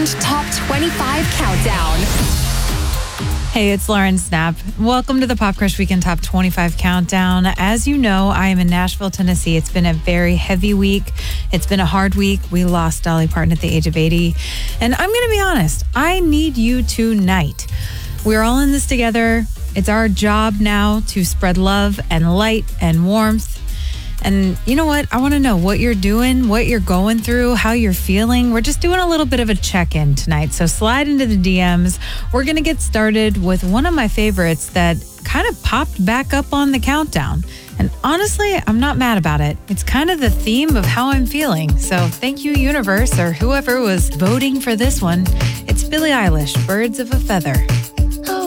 Weekend Top 25 Countdown. Hey, it's Lauren Snap. Welcome to the Pop Crush Weekend Top 25 Countdown. As you know, I am in Nashville, Tennessee. It's been a very heavy week. It's been a hard week. We lost Dolly Parton at the age of 80. And I'm going to be honest, I need you tonight. We're all in this together. It's our job now to spread love and light and warmth. And you know what? I want to know what you're doing, what you're going through, how you're feeling. We're just doing a little bit of a check-in tonight. So slide into the DMs. We're going to get started with one of my favorites that kind of popped back up on the countdown. And honestly, I'm not mad about it. It's kind of the theme of how I'm feeling. So thank you, universe, or whoever was voting for this one. It's Billie Eilish, Birds of a Feather.